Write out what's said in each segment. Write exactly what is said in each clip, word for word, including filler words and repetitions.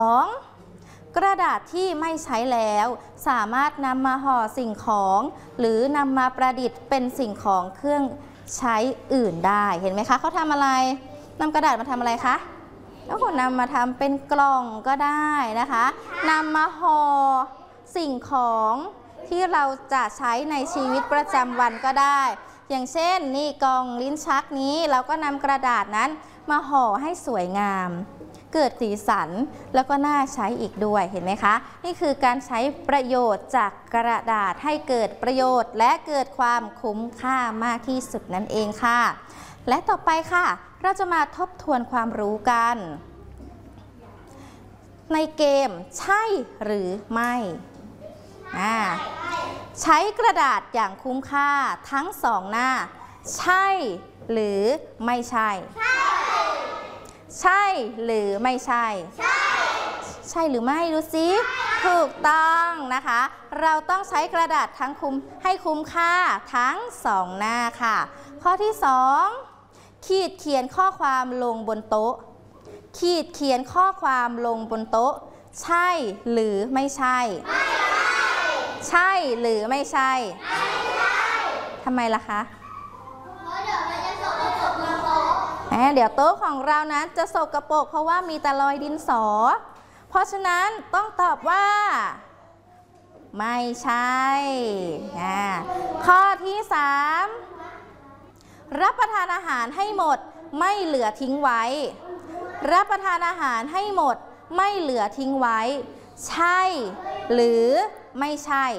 สองกระดาษที่ไม่ใช้แล้วสามารถนำมาห่อสิ่งของหรือนำมาประดิษฐ์เป็นสิ่งของเครื่องใช้อื่นได้เห็นไหมคะเขาทำอะไรนำกระดาษมาทำอะไรคะแล้วก็นำมาทำเป็นกล่องก็ได้นะคะนำมาห่อสิ่งของที่เราจะใช้ในชีวิตประจำวันก็ได้อย่างเช่นนี่กล่องลิ้นชักนี้เราก็นำกระดาษนั้นมาห่อให้สวยงามเกิดสีสันแล้วก็น่าใช้อีกด้วยเห็นไหมคะนี่คือการใช้ประโยชน์จากกระดาษให้เกิดประโยชน์และเกิดความคุ้มค่ามากที่สุดนั่นเองค่ะและต่อไปค่ะเราจะมาทบทวนความรู้กันในเกมใช่หรือไม่อ่าใช้กระดาษอย่างคุ้มค่าทั้งสองหน้าใช่หรือไม่ใช่ใช่หรือไม่ใช่ใช่ใช่หรือไม่ดูสิถูกต้องนะคะเราต้องใช้กระดาษทั้งคุ้มให้คุ้มค่าทั้งสองหน้าค่ะข้อที่สองขีดเขียนข้อความลงบนโต๊ะขีดเขียนข้อความลงบนโต๊ะใช่หรือไม่ใช่ไม่ใช่ใช่หรือไม่ใช่ไม่ใช่ทำไมล่ะคะเดี๋ยวโต๊ะของเรานั้นจะสกปรกเพราะว่ามีแต่รอยดินสอเพราะฉะนั้นต้องตอบว่าไม่ใช่ข้อที่สามรับประทานอาหารให้หมดไม่เหลือทิ้งไว้รับประทานอาหารให้หมดไม่เหลือทิ้งไว้ใช่หรือไม่ใช่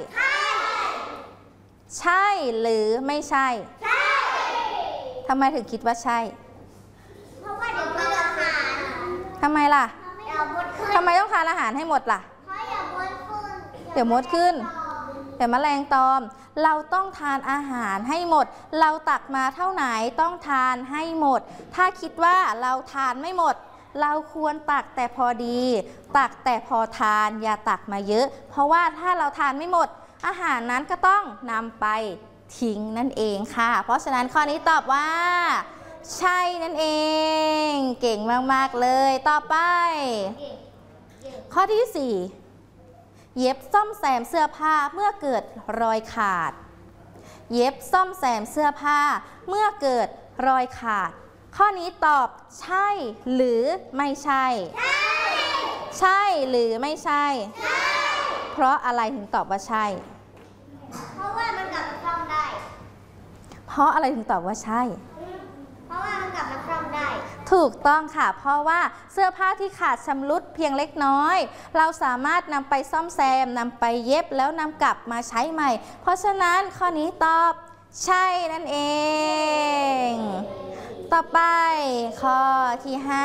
ใช่หรือไม่ใช่ใช่ทำไมถึงคิดว่าใช่เพราะว่าเดี๋ยวมดขึ้นทำไมล่ะทำไมต้องทานอาหารให้หมดล่ะเพราะเดี๋ยวมดขึ้นเดี๋ยวมดขึ้นเดี๋ยวแมลงตอมเราต้องทานอาหารให้หมดเราตักมาเท่าไหนต้องทานให้หมดถ้าคิดว่าเราทานไม่หมดเราควรตักแต่พอดีตักแต่พอทานอย่าตักมาเยอะเพราะว่าถ้าเราทานไม่หมดอาหารนั้นก็ต้องนำไปทิ้งนั่นเองค่ะเพราะฉะนั้นข้อนี้ตอบว่าใช่นั่นเองเก่งมากๆเลยต่อไปข้อที่สี่เย็บซ่อมแซมเสื้อผ้าเมื่อเกิดรอยขาดเย็บซ่อมแซมเสื้อผ้าเมื่อเกิดรอยขาดข้อนี้ตอบใช่หรือไม่ใช่ใช่ใช่หรือไม่ใช่ใช่เพราะอะไรถึงตอบว่าใช่เพราะว่ามันกลับมาซ่อมได้เพราะอะไรถึงตอบว่าใช่เพราะว่ามันกลับมาซ่อมได้ถูกต้องค่ะเพราะว่าเสื้อผ้าที่ขาดชำรุดเพียงเล็กน้อยเราสามารถนำไปซ่อมแซมนำไปเย็บแล้วนำกลับมาใช้ใหม่เพราะฉะนั้นข้อนี้ตอบใช่นั่นเองต่อไปข้อที่ห้า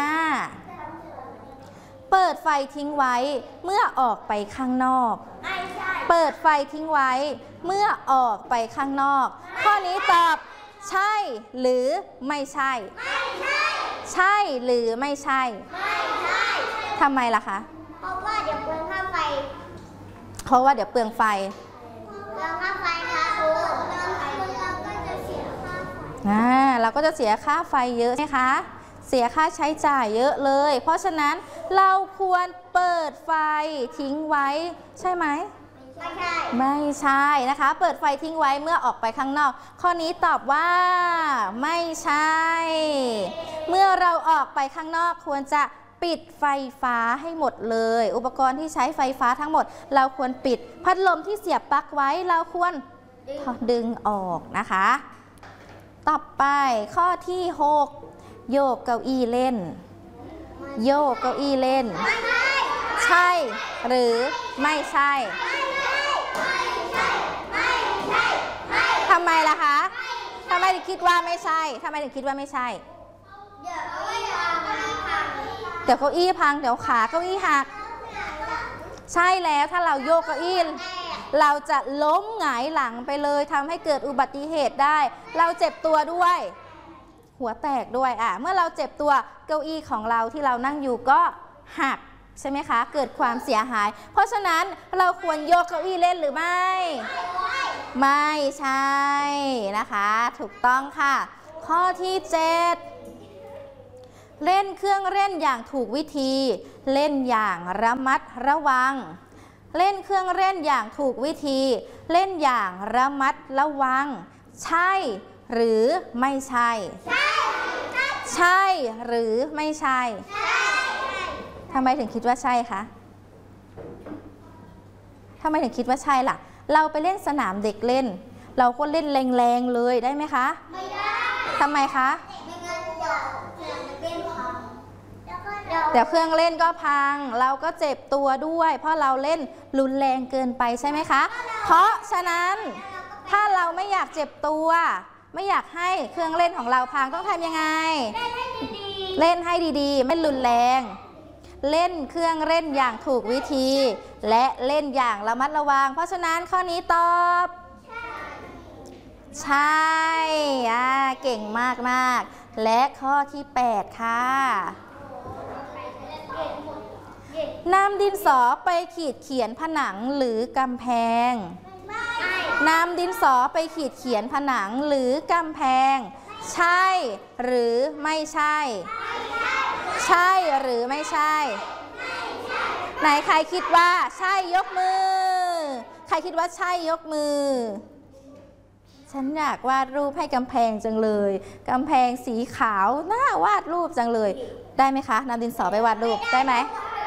เปิดไฟทิ้งไว้เมื่อออกไปข้างนอกเปิดไฟทิ้งไว้เมื่อออกไปข้างนอกข้อนี้ตอบใช่หรือไม่ใช่ใช่หรือไม่ใช่ทำไมล่ะคะเพราะว่าเดี๋ยวเปลืองค่าไฟเพราะว่าเดี๋ยวเปลืองไฟเปลืองค่าไฟค่ะครูอ่าเราก็จะเสียค่าไฟเยอะนะคะเสียค่าใช้จ่ายเยอะเลยเพราะฉะนั้นเราควรเปิดไฟทิ้งไว้ใช่ไหมไม่ใช่ไม่ใช่นะคะเปิดไฟทิ้งไว้เมื่อออกไปข้างนอกข้อนี้ตอบว่าไม่ใช่เมื่อเราออกไปข้างนอกควรจะปิดไฟฟ้าให้หมดเลยอุปกรณ์ที่ใช้ไฟฟ้าทั้งหมดเราควรปิดพัดลมที่เสียบปลั๊กไว้เราควรดึงออกนะคะต่อไปข้อที่หกโยกเก้าอี้เล่นโยกเก้าอี้เล่นใช่หรือไม่ใช่ทำไมล่ะคะทำไมถึงคิดว่าไม่ใช่ทำไมถึงคิดว่าไม่ใช่เดี๋ยวเก้าอี้พังเดี๋ยวขาเก้าอี้หักใช่แล้วถ้าเราโยกเก้าอี้เราจะล้มหงายหลังไปเลยทำให้เกิดอุบัติเหตุได้เราเจ็บตัวด้วยหัวแตกด้วยอ่ะเมื่อเราเจ็บตัวเก้าอี้ของเราที่เรานั่งอยู่ก็หักใช่ไหมคะเกิดความเสียหายเพราะฉะนั้นเราควรโยกเก้าอี้เล่นหรือไม่ไม่ใช่นะคะถูกต้องค่ะข้อที่เจ็ดเล่นเครื่องเล่นอย่างถูกวิธี เล่นอย่างระมัดระวังเล่นเครื่องเล่นอย่างถูกวิธี เล่นอย่างระมัดระวังใช่หรือไม่ใช่ใช่หรือไม่ใช่ทำไมถึงคิดว่าใช่คะทำไมถึงคิดว่าใช่ล่ะเราไปเล่นสนามเด็กเล่นเราก็เล่นแรงๆเลยได้ไหมคะไม่ได้ทำไมคะเดี๋ยวเครื่องเล่นก็พังเราก็เจ็บตัวด้วยเพราะเราเล่นรุนแรงเกินไปใช่ไหมคะเพราะฉะนั้นถ้าเราไม่อยากเจ็บตัวไม่อยากให้เครื่องเล่นของเราพังต้องทำยังไงเล่นให้ดีๆไม่รุนแรงเล่นเครื่องเล่นอย่างถูกวิธีและเล่นอย่างระมัดระวังเพราะฉะนั้นข้อนี้ตอบใช่อ่าเก่งมากมากและข้อที่แปดค่ะนำดินสอไปขีดเขียนผนังหรือกำแพงนำดินสอไปขีดเขียนผนังหรือกำแพงใช่หรือไม่ใช่ใช่หรือไม่ใช่ไหนใครคิดว่าใช่ยกมือใครคิดว่าใช่ยกมือฉันอยากวาดรูปให้กำแพงจังเลยกำแพงสีขาวน่าวาดรูปจังเลยได้ไหมคะนำดินสอไปวาดรูปได้ไหม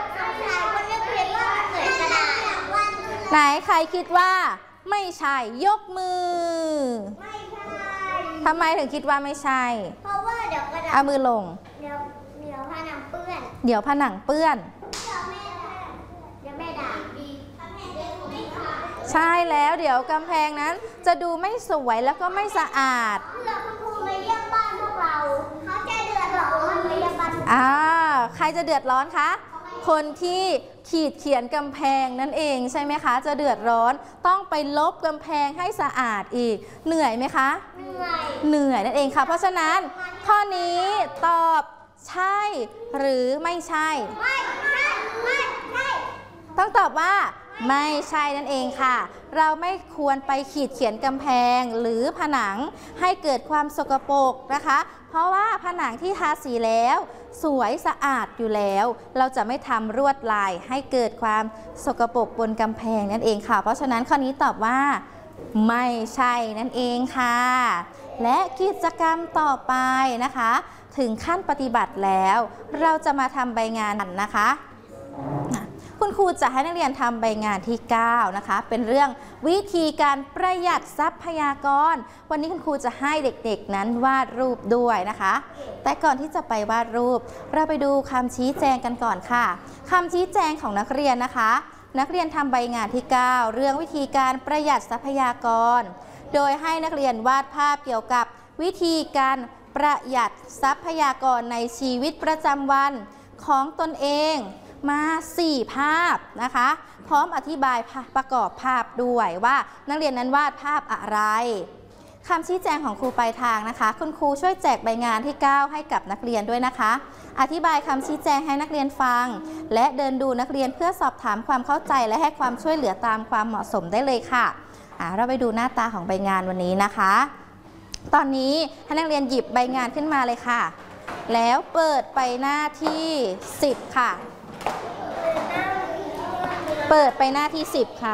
ไหนใครคิดว่าไม่ใช่ยกมือทำไมถึงคิดว่าไม่ใช่เพราะว่าเดี๋ยวกระดาษเอามือลงเดี๋ยวเดี๋ยวผนังเปื้อนเดี๋ยวผนังเปื้อนเดี๋ยวแม่ด่าดีใช่แล้วเดี๋ยวกำแพงนั้นจะดูไม่สวยแล้วก็ไม่สะอาดเพื่อคุณครูมาเยี่ยมบ้านพวกเราเขาจะเดือดร้อนมาเยี่ยมบ้านอ่าใครจะเดือดร้อนคะคนที่ขีดเขียนกำแพงนั่นเองใช่ไหมคะจะเดือดร้อนต้องไปลบกำแพงให้สะอาดอีกเหนื่อยไหมคะเหนื่อยเหนื่อยนั่นเองค่ะเพราะฉะนั้นข้อนี้ตอบใช่หรือไม่ใช่ไม่ใช่ไม่ใช่ต้องตอบว่าไม่ใช่นั่นเองค่ะเราไม่ควรไปขีดเขียนกำแพงหรือผนังให้เกิดความสกปรกนะคะเพราะว่าผนังที่ทาสีแล้วสวยสะอาดอยู่แล้วเราจะไม่ทำลวดลายให้เกิดความสกปรกบนกำแพงนั่นเองค่ะเพราะฉะนั้นข้อนี้ตอบว่าไม่ใช่นั่นเองค่ะและกิจกรรมต่อไปนะคะถึงขั้นปฏิบัติแล้วเราจะมาทำใบงานกันนะคะคุณครูจะให้นักเรียนทำใบงานที่เก้านะคะเป็นเรื่องวิธีการประหยัดทรัพยากรวันนี้คุณครูจะให้เด็กๆนั้นวาดรูปด้วยนะคะแต่ก่อนที่จะไปวาดรูปเราไปดูคำชี้แจงกันก่อนค่ะคำชี้แจงของนักเรียนนะคะนักเรียนทำใบงานที่เก้าเรื่องวิธีการประหยัดทรัพยากรโดยให้นักเรียนวาดภาพเกี่ยวกับวิธีการประหยัดทรัพยากรในชีวิตประจำวันของตนเองมาสี่ภาพนะคะพร้อมอธิบายประกอบภาพด้วยว่านักเรียนนั้นวาดภาพอะไรคำชี้แจงของครูปลายทางนะคะคุณครูช่วยแจกใบงานที่เก้าให้กับนักเรียนด้วยนะคะอธิบายคำชี้แจงให้นักเรียนฟังและเดินดูนักเรียนเพื่อสอบถามความเข้าใจและให้ความช่วยเหลือตามความเหมาะสมได้เลยค่ะเราไปดูหน้าตาของใบงานวันนี้นะคะตอนนี้ให้นักเรียนหยิบใบงานขึ้นมาเลยค่ะแล้วเปิดไปหน้าที่สิบค่ะเปิดไปหน้าที่สิบค่ะ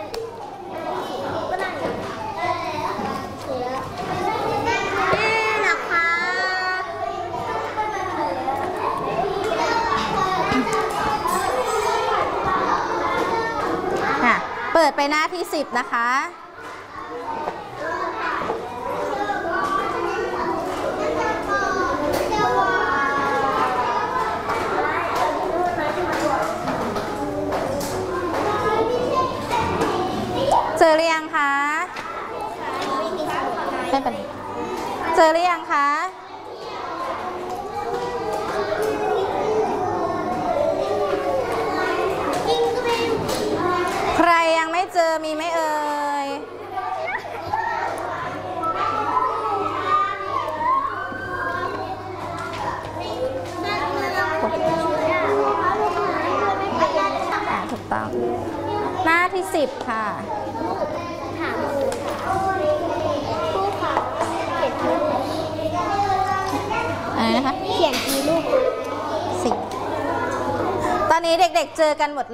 เปิดไปหน้าที่สิบนะคะเจอหรือยังคะไม่เป็นไรเจอหรือยังคะใครยังไม่เจอมีไหมเอ่ยถูกต้องหน้าที่สิบค่ะอะไรนะคะเขียนกี่รูปนี้เด็กๆเจอกันหมด